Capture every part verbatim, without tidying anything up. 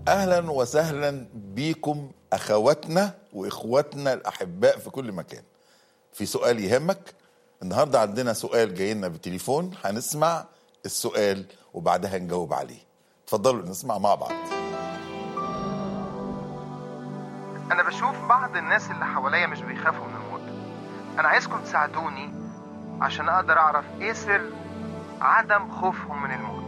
أهلا وسهلا بيكم أخواتنا وإخواتنا الأحباء في كل مكان. في سؤال يهمك النهاردة، عندنا سؤال جاي لنا بالتليفون، هنسمع السؤال وبعدها نجاوب عليه. اتفضلوا نسمع مع بعض. أنا بشوف بعض الناس اللي حواليا مش بيخافوا من الموت. أنا عايزكم تساعدوني عشان أقدر أعرف إيه سر عدم خوفهم من الموت.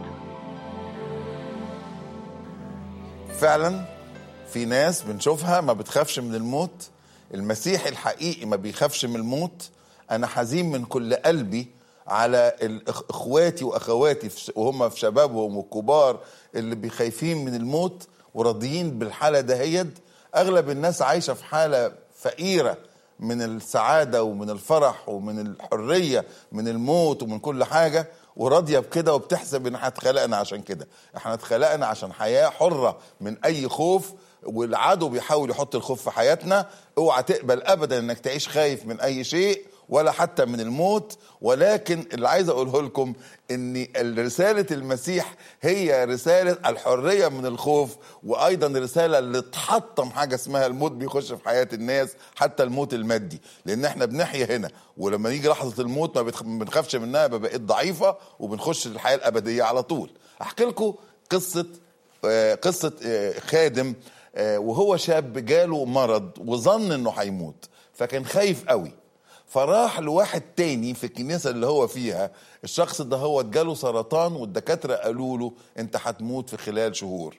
فعلا في ناس بنشوفها ما بتخافش من الموت. المسيح الحقيقي ما بيخافش من الموت. أنا حزين من كل قلبي على إخواتي وأخواتي وهم في شبابهم والكبار اللي بيخايفين من الموت وراضيين بالحالة دهيد. أغلب الناس عايشة في حالة فقيرة من السعادة ومن الفرح ومن الحرية من الموت ومن كل حاجة، وراضية بكده وبتحسب ان احنا اتخلقنا عشان كده. احنا اتخلقنا عشان حياة حرة من اي خوف، والعدو بيحاول يحط الخوف في حياتنا. اوعى تقبل ابدا انك تعيش خايف من اي شيء ولا حتى من الموت. ولكن اللي عايز اقوله لكم ان رسالة المسيح هي رسالة الحرية من الخوف، وايضا رسالة اللي تحطم حاجة اسمها الموت بيخش في حياة الناس، حتى الموت المادي، لان احنا بنحيا هنا ولما يجي لحظة الموت ما بنخافش منها، بقت ضعيفة وبنخش للحياة الابدية على طول. احكي لكم قصة قصة خادم وهو شاب جاله مرض وظن انه هيموت، فكان خايف قوي، فراح لواحد تاني في الكنيسة اللي هو فيها. الشخص ده هو جاله سرطان والدكاترة قالوا له انت هتموت في خلال شهور.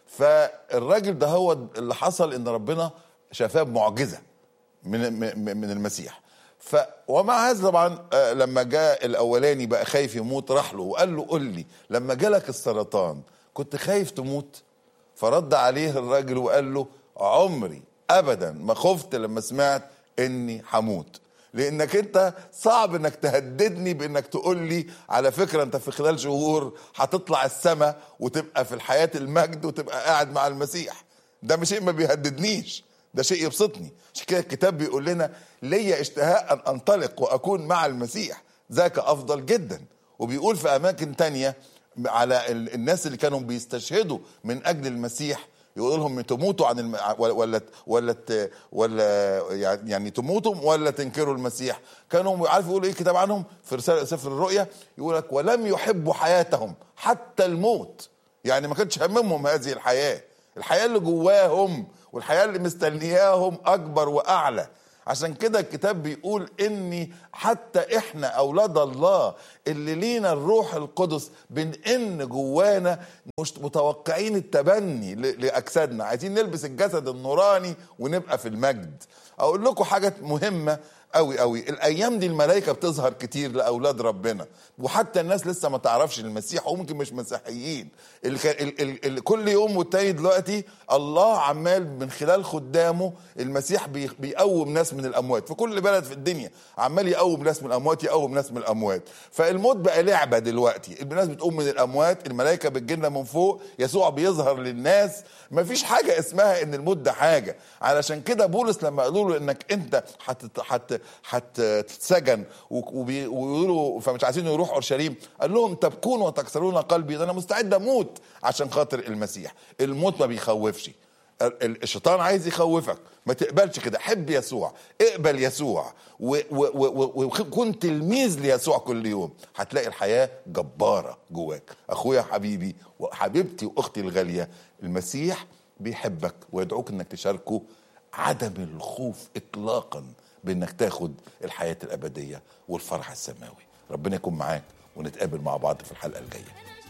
فالراجل ده هو اللي حصل ان ربنا شفاه بمعجزة من من المسيح. ف ومع هذا طبعا لما جاء الاولاني بقى خايف يموت، راح له وقال له قل لي لما جالك السرطان كنت خايف تموت؟ فرد عليه الراجل وقال له عمري ابدا ما خفت لما سمعت اني هموت، لانك انت صعب انك تهددني بانك تقول لي على فكرة انت في خلال شهور هتطلع السماء وتبقى في الحياة المجد وتبقى قاعد مع المسيح. ده مش شيء ما بيهددنيش، ده شيء يبسطني. عشان كده الكتاب بيقول لنا ليا اشتهاء ان انطلق واكون مع المسيح، ذاك افضل جدا. وبيقول في اماكن تانية على الناس اللي كانوا بيستشهدوا من اجل المسيح، يقول لهم تموتوا عن الم... ولا ولا ولا يعني تموتوا ولا تنكروا المسيح. كانوا عارف يقولوا ايه الكتاب عنهم في رسالة سفر الرؤيا؟ يقول لك ولم يحبوا حياتهم حتى الموت. يعني ما كانش هممهم هذه الحياة، الحياة اللي جواهم والحياة اللي مستنياهم اكبر واعلى. عشان كده الكتاب بيقول اني حتى احنا اولاد الله اللي لينا الروح القدس بنئن جوانا مش متوقعين التبني لاجسادنا، عايزين نلبس الجسد النوراني ونبقى في المجد. اقول لكم حاجة مهمة قوي قوي، الايام دي الملائكة بتظهر كتير لاولاد ربنا، وحتى الناس لسه ما تعرفش المسيح وممكن مش مسيحيين، اللي كان ال ال كل يوم والتاني دلوقتي الله عمال من خلال خدامه المسيح بي بيقوم ناس من الاموات في كل بلد في الدنيا، عمال يقوم ناس من الاموات يقوم ناس من الاموات. فالموت بقى لعبة دلوقتي، الناس بتقوم من الاموات، الملائكة بتجينا من فوق، يسوع بيظهر للناس. مفيش حاجة اسمها ان الموت ده حاجة. علشان كده بولس لما قالوا له انك انت حت حت هتتسجن ويقولوا فمش عايزين يروحوا اورشليم، قال لهم تبكون وتكسرون قلبي، ده انا مستعد اموت عشان خاطر المسيح. الموت ما بيخوفش، الشيطان عايز يخوفك، ما تقبلش كده. حب يسوع، اقبل يسوع وكن تلميذ ليسوع كل يوم، هتلاقي الحياة جبارة جواك. اخويا حبيبي وحبيبتي واختي الغالية، المسيح بيحبك ويدعوك انك تشاركه عدم الخوف اطلاقا بانك تاخد الحياة الابدية والفرح السماوي. ربنا يكون معاك ونتقابل مع بعض في الحلقة الجاية.